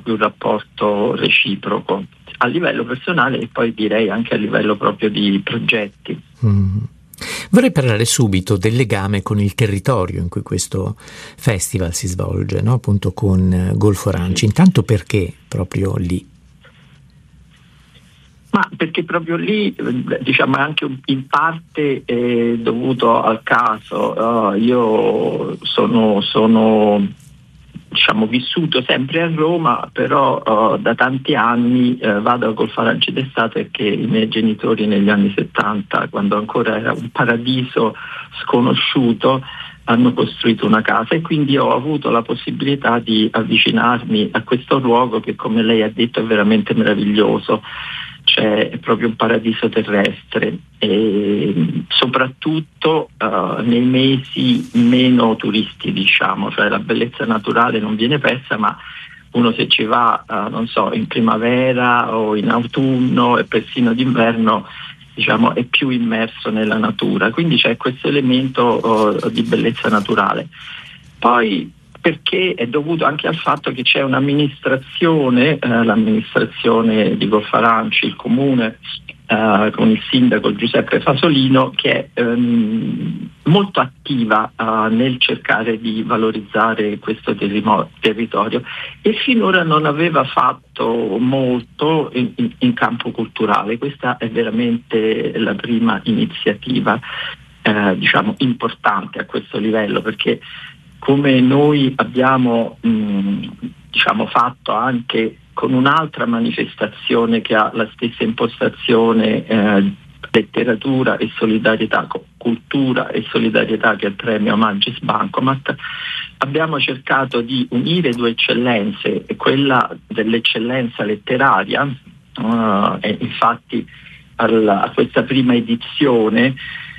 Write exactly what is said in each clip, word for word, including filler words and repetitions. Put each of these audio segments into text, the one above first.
proprio un rapporto reciproco a livello personale e poi direi anche a livello proprio di progetti. Mm. Vorrei parlare subito del legame con il territorio in cui questo festival si svolge, no? Appunto con Golfo Aranci. Intanto perché proprio lì? Ma perché proprio lì, diciamo, è anche in parte eh, dovuto al caso. Uh, io sono, sono diciamo, vissuto sempre a Roma, però uh, da tanti anni uh, vado a Golfo Aranci d'estate perché i miei genitori negli anni settanta, quando ancora era un paradiso sconosciuto, hanno costruito una casa e quindi ho avuto la possibilità di avvicinarmi a questo luogo che, come lei ha detto, è veramente meraviglioso. Cioè è proprio un paradiso terrestre e soprattutto uh, nei mesi meno turisti, diciamo, cioè la bellezza naturale non viene persa, ma uno se ci va uh, non so, in primavera o in autunno e persino d'inverno, diciamo, è più immerso nella natura, quindi c'è questo elemento uh, di bellezza naturale. Poi perché è dovuto anche al fatto che c'è un'amministrazione, eh, l'amministrazione di Golfo Aranci, il comune, eh, con il sindaco Giuseppe Fasolino, che è ehm, molto attiva eh, nel cercare di valorizzare questo terimo- territorio e finora non aveva fatto molto in, in, in campo culturale. Questa è veramente la prima iniziativa eh, diciamo importante a questo livello, perché come noi abbiamo mh, diciamo fatto anche con un'altra manifestazione che ha la stessa impostazione, eh, letteratura e solidarietà, cultura e solidarietà, che è il premio Magis Bancomat, abbiamo cercato di unire due eccellenze, quella dell'eccellenza letteraria, uh, e infatti alla, a questa prima edizione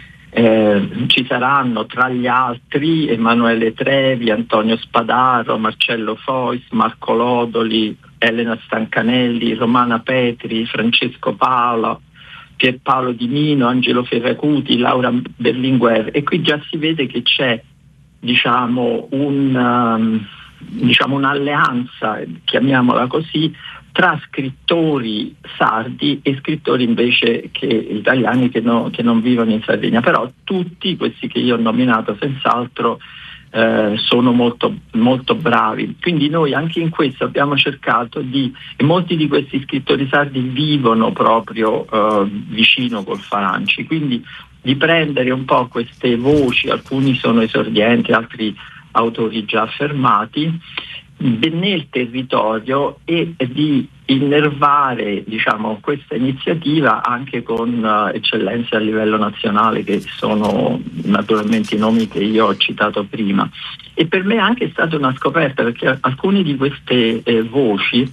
Eh, ci saranno tra gli altri Emanuele Trevi, Antonio Spadaro, Marcello Fois, Marco Lodoli, Elena Stancanelli, Romana Petri, Francesco Paolo, Pierpaolo Di Mino, Angelo Ferracuti, Laura Berlinguer, e qui già si vede che c'è diciamo, un, um, diciamo un'alleanza, chiamiamola così, tra scrittori sardi e scrittori invece che italiani che, no, che non vivono in Sardegna, però tutti questi che io ho nominato senz'altro eh, sono molto, molto bravi, quindi noi anche in questo abbiamo cercato di, e molti di questi scrittori sardi vivono proprio eh, vicino Golfo Aranci, quindi di prendere un po' queste voci, alcuni sono esordienti, altri autori già affermati, nel territorio e di innervare diciamo, questa iniziativa anche con uh, eccellenze a livello nazionale, che sono naturalmente i nomi che io ho citato prima. E per me anche è stata una scoperta, perché alcune di queste eh, voci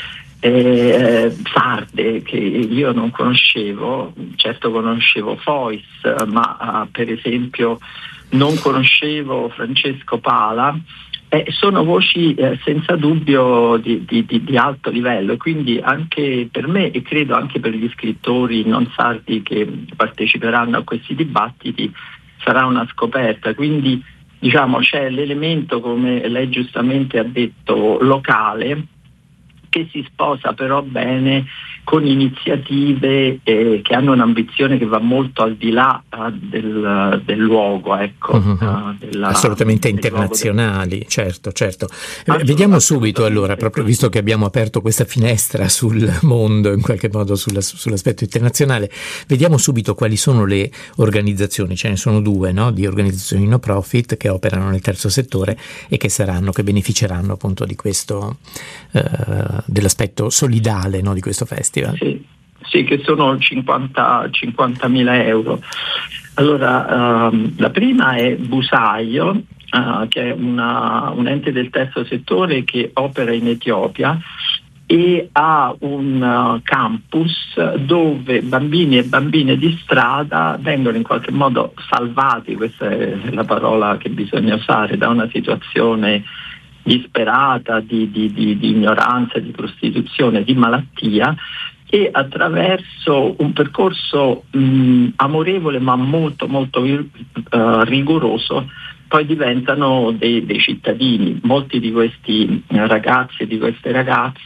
eh, sarde che io non conoscevo, certo conoscevo Fois, ma uh, per esempio non conoscevo Francesco Pala. Eh, sono voci eh, senza dubbio di, di, di, di alto livello, quindi anche per me e credo anche per gli scrittori non sardi che parteciperanno a questi dibattiti sarà una scoperta. Quindi diciamo c'è l'elemento, come lei giustamente ha detto, locale, che si sposa però bene con iniziative eh, che hanno un'ambizione che va molto al di là uh, del, del luogo, ecco, uh-huh. uh, della, assolutamente internazionali, del... certo, certo. Vediamo subito allora, proprio visto che abbiamo aperto questa finestra sul mondo, in qualche modo sulla, sull'aspetto internazionale, vediamo subito quali sono le organizzazioni, ce ne sono due, no? Di organizzazioni no profit che operano nel terzo settore e che saranno, che beneficeranno appunto di questo, uh, dell'aspetto solidale, no? Di questo festival. Sì, sì, che sono cinquantamila euro. Allora, um, la prima è Busaio, uh, che è una, un ente del terzo settore che opera in Etiopia e ha un uh, campus dove bambini e bambine di strada vengono in qualche modo salvati, questa è la parola che bisogna usare, da una situazione disperata, di, di, di, di ignoranza, di prostituzione, di malattia, e attraverso un percorso mh, amorevole ma molto molto uh, rigoroso poi diventano dei, dei cittadini. Molti di questi ragazzi e di queste ragazze